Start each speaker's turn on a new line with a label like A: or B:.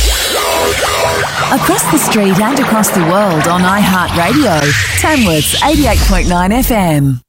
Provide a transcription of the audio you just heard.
A: Across the street and across the world on iHeartRadio, Tamworth's 88.9 FM.